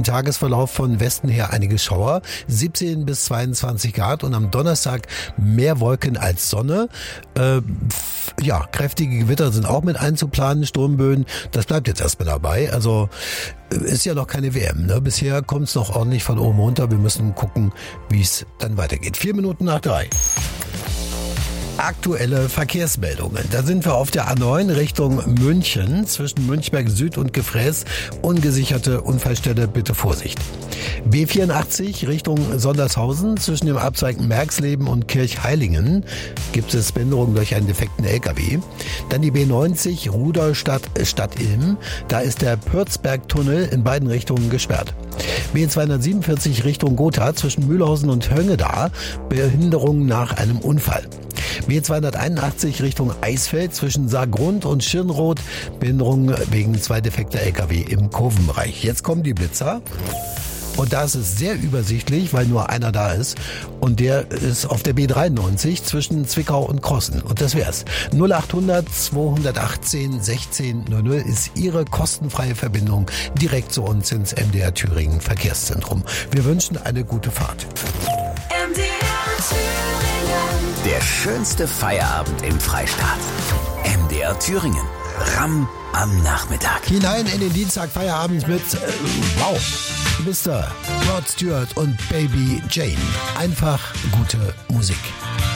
im Tagesverlauf von Westen her einige Schauer, 17 bis 22 Grad und am Donnerstag mehr Wolken als Sonne. Kräftige Gewitter sind auch mit einzuplanen, Sturmböen, das bleibt jetzt erstmal dabei. Also ist ja noch keine WM, ne? Bisher kommt es noch ordentlich von oben runter. Wir müssen gucken, wie es dann weitergeht. 4 Minuten nach 3. Aktuelle Verkehrsmeldungen. Da sind wir auf der A9 Richtung München, zwischen Münchberg Süd und Gefräß. Ungesicherte Unfallstelle, bitte Vorsicht. B84 Richtung Sondershausen, zwischen dem Abzweig Merxleben und Kirchheilingen gibt es Behinderungen durch einen defekten LKW. Dann die B90 Rudolstadt Stadt Ilm, da ist der Pürzbergtunnel in beiden Richtungen gesperrt. B247 Richtung Gotha, zwischen Mühlhausen und Höngeda, Behinderungen nach einem Unfall. B281 Richtung Eisfeld, zwischen Saargrund und Schirnroth, Behinderungen wegen 2 defekter LKW im Kurvenbereich. Jetzt kommen die Blitzer. Und da ist es sehr übersichtlich, weil nur einer da ist. Und der ist auf der B93 zwischen Zwickau und Krossen. Und das wär's. 0800 218 1600 ist Ihre kostenfreie Verbindung direkt zu uns ins MDR Thüringen Verkehrszentrum. Wir wünschen eine gute Fahrt. MDR Thüringen. Der schönste Feierabend im Freistaat. MDR Thüringen. Ram am Nachmittag. Hinein in den Dienstag Feierabend mit Mr. Rod Stewart und Baby Jane. Einfach gute Musik.